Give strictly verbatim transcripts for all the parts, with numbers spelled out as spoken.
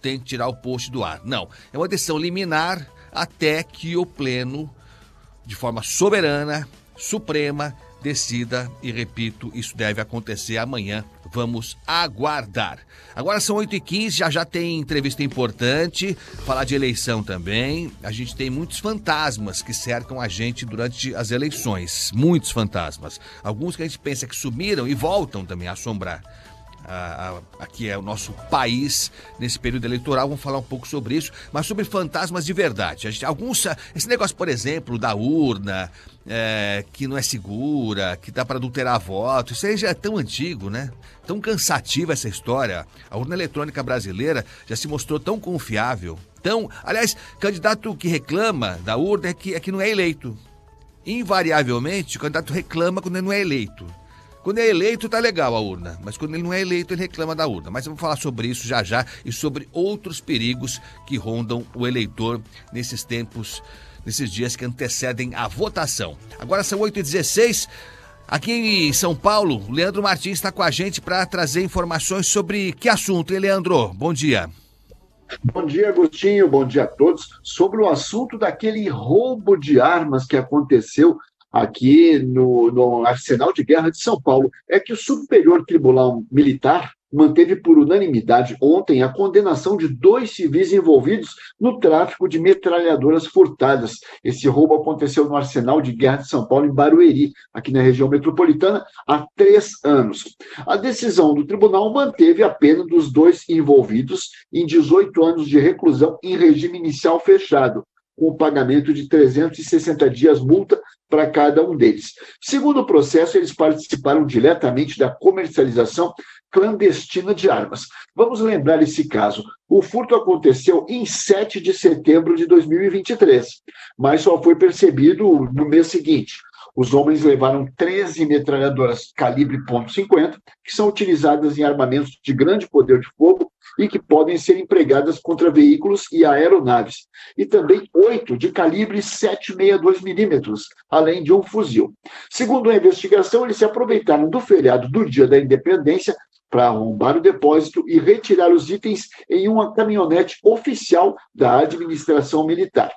tem que tirar o post do ar. Não, é uma decisão liminar até que o Pleno, de forma soberana, suprema, decida, e repito, isso deve acontecer amanhã. Vamos aguardar. Agora são oito e quinze, já já tem entrevista importante, falar de eleição também. A gente tem muitos fantasmas que cercam a gente durante as eleições, muitos fantasmas. Alguns que a gente pensa que sumiram e voltam também a assombrar. Ah, aqui é o nosso país nesse período eleitoral, vamos falar um pouco sobre isso, mas sobre fantasmas de verdade. A gente, alguns, esse negócio, por exemplo, da urna, é, que não é segura, que dá para adulterar voto, isso aí já é tão antigo, né? Tão cansativa essa história. A urna eletrônica brasileira já se mostrou tão confiável, tão... Aliás, candidato que reclama da urna é que, é que não é eleito. Invariavelmente, o candidato reclama quando ele não é eleito. Quando é eleito, tá legal a urna, mas quando ele não é eleito, ele reclama da urna. Mas eu vou falar sobre isso já já e sobre outros perigos que rondam o eleitor nesses tempos, nesses dias que antecedem a votação. Agora são oito e dezesseis, aqui em São Paulo, o Leandro Martins está com a gente para trazer informações sobre que assunto, hein, Leandro? Bom dia. Bom dia, Agostinho, bom dia a todos. Sobre o assunto daquele roubo de armas que aconteceu aqui no, no Arsenal de Guerra de São Paulo, é que o Superior Tribunal Militar manteve por unanimidade ontem a condenação de dois civis envolvidos no tráfico de metralhadoras furtadas. Esse roubo aconteceu no Arsenal de Guerra de São Paulo, em Barueri, aqui na região metropolitana, há três anos. A decisão do tribunal manteve a pena dos dois envolvidos em dezoito anos de reclusão em regime inicial fechado, com o pagamento de trezentos e sessenta dias multa para cada um deles. Segundo o processo, eles participaram diretamente da comercialização clandestina de armas. Vamos lembrar esse caso. O furto aconteceu em sete de setembro de dois mil e vinte e três, mas só foi percebido no mês seguinte. Os homens levaram treze metralhadoras calibre ponto cinquenta, que são utilizadas em armamentos de grande poder de fogo e que podem ser empregadas contra veículos e aeronaves. E também oito de calibre sete vírgula sessenta e dois milímetros, além de um fuzil. Segundo a investigação, eles se aproveitaram do feriado do Dia da Independência para arrombar o depósito e retirar os itens em uma caminhonete oficial da administração militar.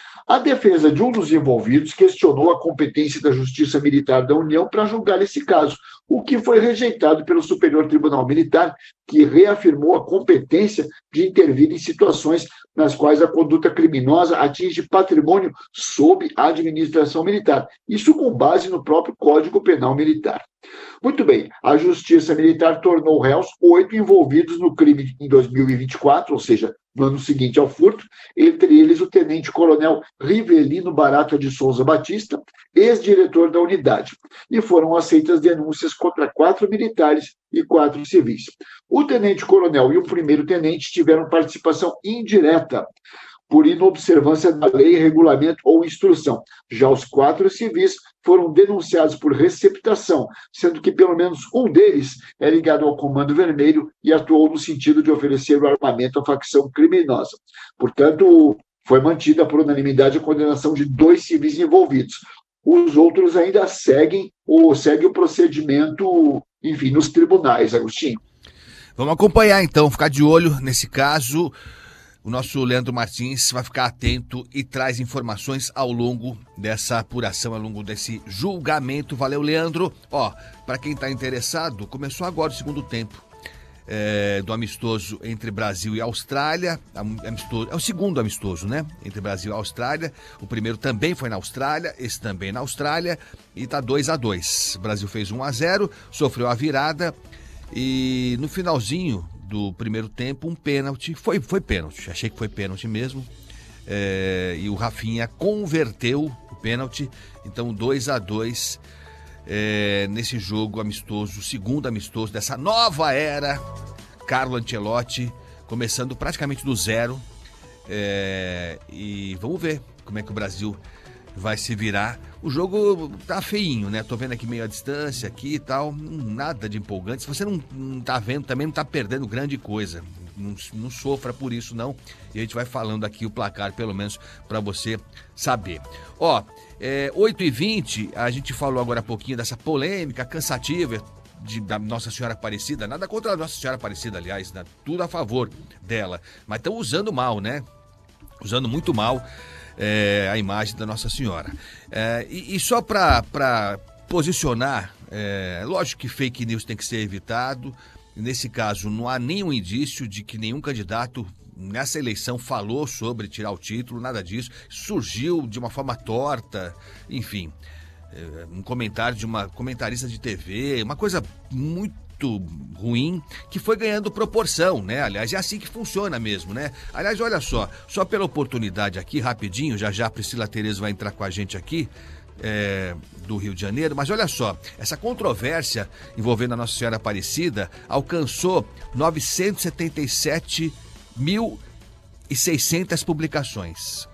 A defesa de um dos envolvidos questionou a competência da Justiça Militar da União para julgar esse caso, o que foi rejeitado pelo Superior Tribunal Militar, que reafirmou a competência de intervir em situações nas quais a conduta criminosa atinge patrimônio sob a administração militar, isso com base no próprio Código Penal Militar. Muito bem, a Justiça Militar tornou réus oito envolvidos no crime em dois mil e vinte e quatro, ou seja, no ano seguinte ao furto, entre eles o tenente-coronel Rivelino Barata de Souza Batista, ex-diretor da unidade, e foram aceitas denúncias contra quatro militares e quatro civis. O tenente-coronel e o primeiro-tenente tiveram participação indireta por inobservância da lei, regulamento ou instrução. Já os quatro civis foram denunciados por receptação, sendo que pelo menos um deles é ligado ao Comando Vermelho e atuou no sentido de oferecer o armamento à facção criminosa. Portanto, foi mantida por unanimidade a condenação de dois civis envolvidos. Os outros ainda seguem ou seguem o procedimento, enfim, nos tribunais, Agostinho. Vamos acompanhar então, ficar de olho nesse caso. O nosso Leandro Martins vai ficar atento e traz informações ao longo dessa apuração, ao longo desse julgamento. Valeu, Leandro. Ó, para quem está interessado, começou agora o segundo tempo é, do amistoso entre Brasil e Austrália. Amistoso, é o segundo amistoso, né? Entre Brasil e Austrália. O primeiro também foi na Austrália, esse também na Austrália. E tá dois a dois. O Brasil fez um a zero, sofreu a virada e no finalzinho do primeiro tempo, um pênalti, foi, foi pênalti, achei que foi pênalti mesmo, é, e o Rafinha converteu o pênalti, então dois a dois é, nesse jogo amistoso, segundo amistoso dessa nova era, Carlo Ancelotti, começando praticamente do zero, é, e vamos ver como é que o Brasil vai se virar. O jogo tá feinho, né? Tô vendo aqui meio à distância aqui e tal, nada de empolgante. Se você não, não tá vendo, também não tá perdendo grande coisa. Não, não sofra por isso, não. E a gente vai falando aqui o placar, pelo menos, para você saber. Ó, é, oito e vinte, a gente falou agora há pouquinho dessa polêmica cansativa de, da Nossa Senhora Aparecida, nada contra a Nossa Senhora Aparecida, aliás, né? Tudo a favor dela, mas estão usando mal, né? Usando muito mal é, a imagem da Nossa Senhora. É, e, e só para posicionar, é, lógico que fake news tem que ser evitado. Nesse caso, não há nenhum indício de que nenhum candidato nessa eleição falou sobre tirar o título, nada disso. Surgiu de uma forma torta, enfim, é, um comentário de uma comentarista de T V, uma coisa muito ruim, que foi ganhando proporção, né? Aliás, é assim que funciona mesmo, né? Aliás, olha só, só pela oportunidade aqui, rapidinho, já já a Priscila Tereza vai entrar com a gente aqui, é, do Rio de Janeiro, mas olha só, essa controvérsia envolvendo a Nossa Senhora Aparecida alcançou novecentos e setenta e sete mil e seiscentas publicações,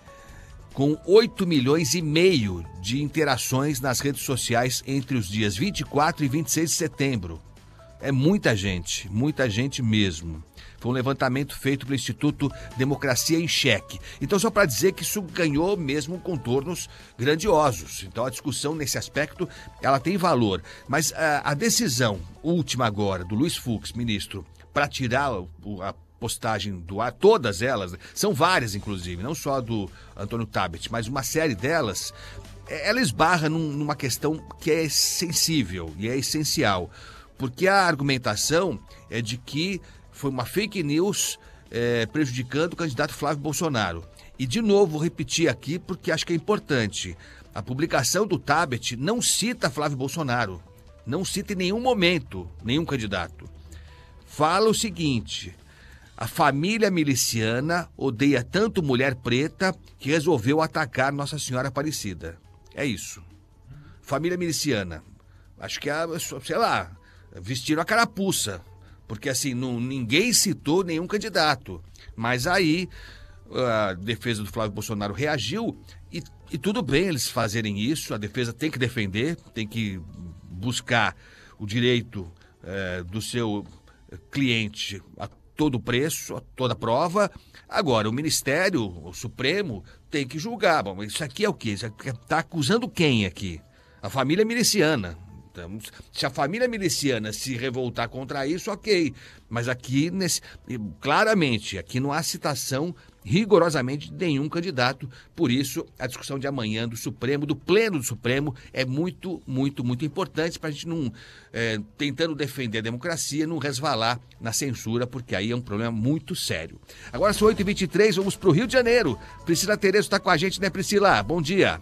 com oito milhões e meio de interações nas redes sociais entre os dias vinte e quatro e vinte e seis de setembro. É muita gente, muita gente mesmo. Foi um levantamento feito pelo Instituto Democracia em Cheque. Então, só para dizer que isso ganhou mesmo contornos grandiosos. Então, a discussão nesse aspecto, ela tem valor. Mas a, a decisão última agora do Luiz Fux, ministro, para tirar o, a postagem do ar, todas elas, são várias inclusive, não só do Antônio Tabet, mas uma série delas, ela esbarra num, numa questão que é sensível e é essencial. Porque a argumentação é de que foi uma fake news é, prejudicando o candidato Flávio Bolsonaro. E, de novo, vou repetir aqui porque acho que é importante. A publicação do Tabet não cita Flávio Bolsonaro. Não cita em nenhum momento nenhum candidato. Fala o seguinte: a família miliciana odeia tanto mulher preta que resolveu atacar Nossa Senhora Aparecida. É isso. Família miliciana. Acho que é, sei lá, vestiram a carapuça, porque assim, não, ninguém citou nenhum candidato. Mas aí a defesa do Flávio Bolsonaro reagiu e, e tudo bem eles fazerem isso, a defesa tem que defender, tem que buscar o direito é, do seu cliente a todo preço, a toda prova. Agora, o Ministério, o Supremo, tem que julgar. Bom, isso aqui é o quê? Isso aqui está acusando quem aqui? A família miliciana. Então, se a família miliciana se revoltar contra isso, ok. Mas aqui, nesse, claramente, aqui não há citação rigorosamente de nenhum candidato. Por isso, a discussão de amanhã do Supremo, do Pleno do Supremo, é muito, muito, muito importante para a gente não, é, tentando defender a democracia, não resvalar na censura, porque aí é um problema muito sério. Agora são oito e vinte e três, vamos para o Rio de Janeiro. Priscila Tereza está com a gente, né, Priscila? Bom dia.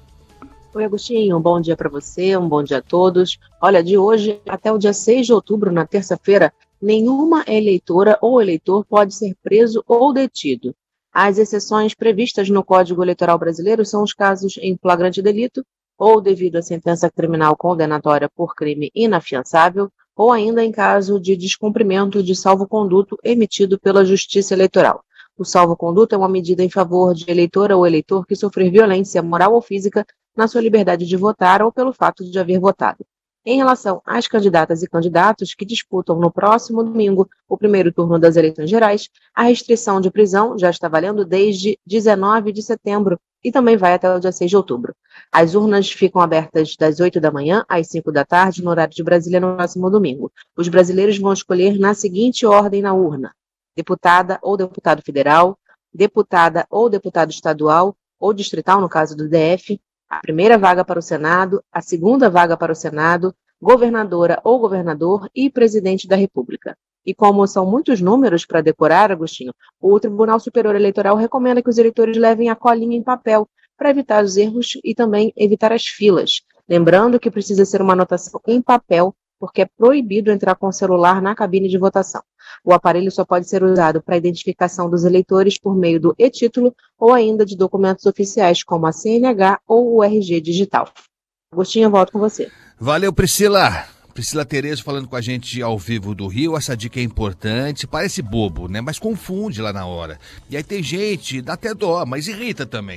Oi, Agostinho, um bom dia para você, um bom dia a todos. Olha, de hoje até o dia seis de outubro, na terça-feira, nenhuma eleitora ou eleitor pode ser preso ou detido. As exceções previstas no Código Eleitoral Brasileiro são os casos em flagrante delito ou devido a sentença criminal condenatória por crime inafiançável ou ainda em caso de descumprimento de salvo-conduto emitido pela Justiça Eleitoral. O salvo-conduto é uma medida em favor de eleitora ou eleitor que sofrer violência moral ou física na sua liberdade de votar ou pelo fato de haver votado. Em relação às candidatas e candidatos que disputam no próximo domingo o primeiro turno das eleições gerais, a restrição de prisão já está valendo desde dezenove de setembro e também vai até o dia seis de outubro. As urnas ficam abertas das oito da manhã às cinco da tarde no horário de Brasília no próximo domingo. Os brasileiros vão escolher na seguinte ordem na urna: deputada ou deputado federal, deputada ou deputado estadual ou distrital, no caso do D F, a primeira vaga para o Senado, a segunda vaga para o Senado, governadora ou governador e presidente da República. E como são muitos números para decorar, Agostinho, o Tribunal Superior Eleitoral recomenda que os eleitores levem a colinha em papel para evitar os erros e também evitar as filas. Lembrando que precisa ser uma anotação em papel, porque é proibido entrar com o celular na cabine de votação. O aparelho só pode ser usado para a identificação dos eleitores por meio do e-título ou ainda de documentos oficiais como a C N H ou o R G digital. Agostinho, eu volto com você. Valeu, Priscila. Priscila Tereza falando com a gente ao vivo do Rio. Essa dica é importante, parece bobo, né? Mas confunde lá na hora. E aí tem gente, dá até dó, mas irrita também.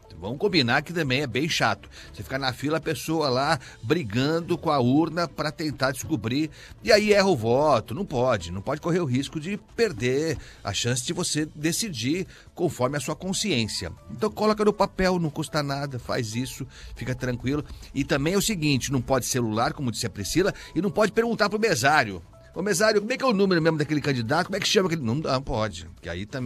Vamos combinar que também é bem chato. Você ficar na fila, a pessoa lá brigando com a urna para tentar descobrir. E aí erra o voto. Não pode. Não pode correr o risco de perder a chance de você decidir conforme a sua consciência. Então coloca no papel, não custa nada, faz isso, fica tranquilo. E também é o seguinte, não pode celular, como disse a Priscila, e não pode perguntar pro mesário. Ô mesário, como é que é o número mesmo daquele candidato? Como é que chama aquele... Não dá, pode. Porque aí também